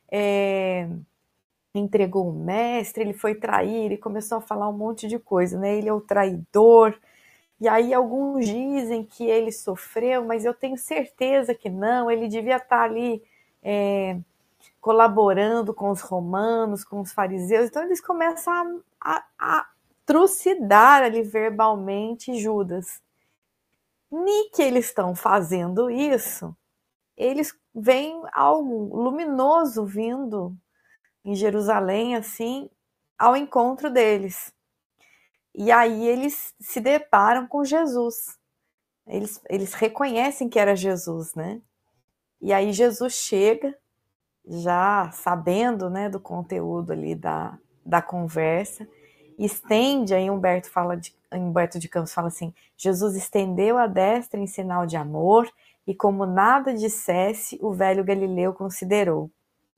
entregou o mestre, ele foi trair, ele começou a falar um monte de coisa, né? Ele é o traidor. E aí alguns dizem que ele sofreu, mas eu tenho certeza que não, ele devia estar ali colaborando com os romanos, com os fariseus. Então eles começam a trucidar ali verbalmente Judas. Nem que eles estão fazendo isso, eles veem algo luminoso vindo em Jerusalém, assim, ao encontro deles. E aí eles se deparam com Jesus. Eles reconhecem que era Jesus, né? E aí Jesus chega, já sabendo, né, do conteúdo ali da conversa, estende, aí Humberto de Campos fala assim, Jesus estendeu a destra em sinal de amor, e como nada dissesse, o velho Galileu considerou.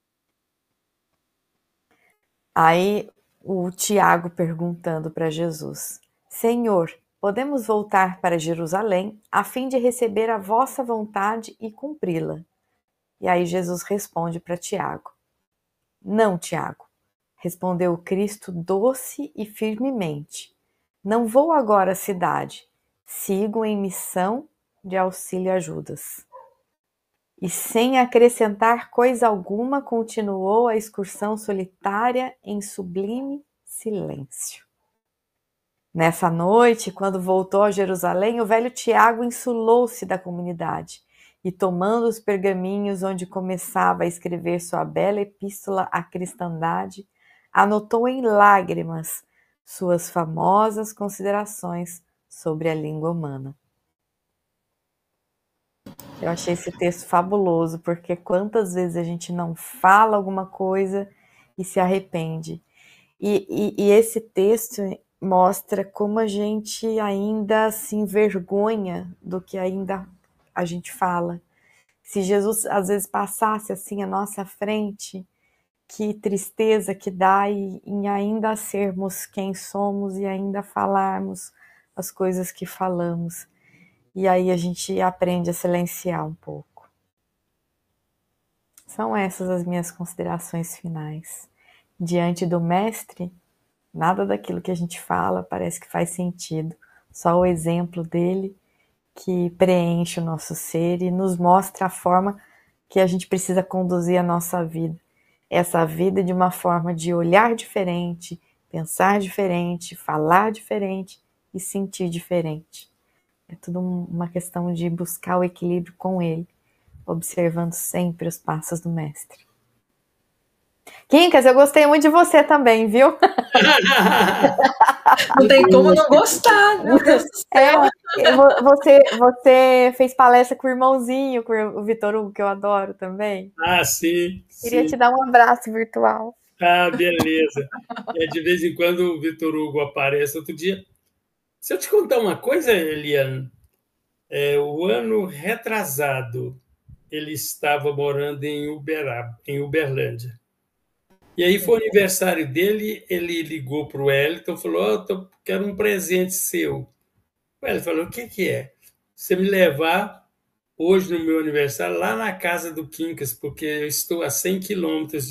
Aí o Tiago perguntando para Jesus, Senhor, podemos voltar para Jerusalém a fim de receber a vossa vontade e cumpri-la? E aí Jesus responde para Tiago, não, Tiago, respondeu Cristo doce e firmemente, não vou agora à cidade, sigo em missão de auxílio a Judas. E sem acrescentar coisa alguma, continuou a excursão solitária em sublime silêncio. Nessa noite, quando voltou a Jerusalém, o velho Tiago insulou-se da comunidade e, tomando os pergaminhos onde começava a escrever sua bela epístola à cristandade, anotou em lágrimas suas famosas considerações sobre a língua humana. Eu achei esse texto fabuloso, porque quantas vezes a gente não fala alguma coisa e se arrepende. E esse texto mostra como a gente ainda se envergonha do que ainda a gente fala. Se Jesus às vezes passasse assim à nossa frente, que tristeza que dá em ainda sermos quem somos e ainda falarmos as coisas que falamos. E aí a gente aprende a silenciar um pouco. São essas as minhas considerações finais. Diante do mestre, nada daquilo que a gente fala parece que faz sentido. Só o exemplo dele que preenche o nosso ser e nos mostra a forma que a gente precisa conduzir a nossa vida. Essa vida de uma forma de olhar diferente, pensar diferente, falar diferente e sentir diferente. É tudo uma questão de buscar o equilíbrio com ele, observando sempre os passos do mestre. Quincas, eu gostei muito de você também, viu? Não tem como não gostar, meu Deus do céu. Você fez palestra com o irmãozinho, com o Vitor Hugo, que eu adoro também. Ah, sim. Queria te dar um abraço virtual. Ah, beleza. De vez em quando o Vitor Hugo aparece. Outro dia, se eu te contar uma coisa, Eliane, o ano retrasado, ele estava morando em Uberlândia. E aí foi o aniversário dele, ele ligou para o Wellington e falou, quero um presente seu. O Wellington falou, o que é? Você me levar hoje no meu aniversário lá na casa do Quincas, porque eu estou a 100 quilômetros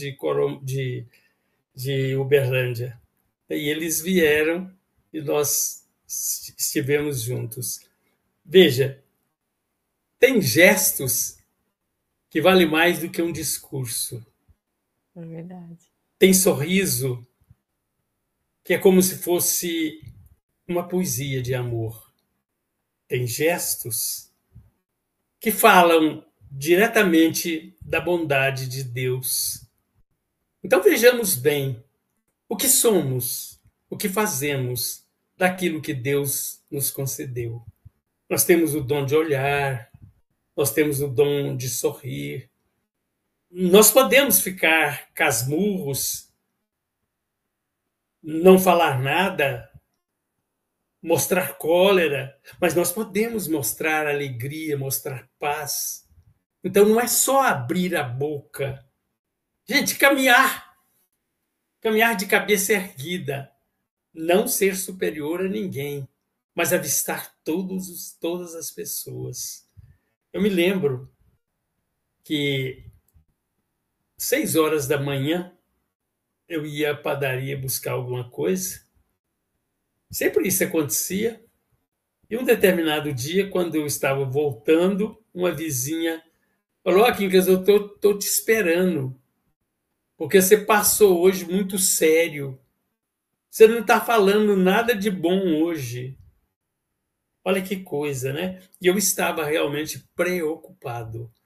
de Uberlândia. E eles vieram e nós estivemos juntos. Veja, tem gestos que valem mais do que um discurso. É verdade. Tem sorriso que é como se fosse uma poesia de amor. Tem gestos que falam diretamente da bondade de Deus. Então vejamos bem o que somos, o que fazemos daquilo que Deus nos concedeu. Nós temos o dom de olhar, nós temos o dom de sorrir. Nós podemos ficar casmurros, não falar nada, mostrar cólera, mas nós podemos mostrar alegria, mostrar paz. Então não é só abrir a boca. Gente, caminhar de cabeça erguida, não ser superior a ninguém, mas avistar todas as pessoas. Eu me lembro que 6 horas da manhã eu ia à padaria buscar alguma coisa. Sempre isso acontecia. E um determinado dia, quando eu estava voltando, uma vizinha falou: "Ó, Quincas, eu tô te esperando, porque você passou hoje muito sério. Você não está falando nada de bom hoje." Olha que coisa, né? E eu estava realmente preocupado.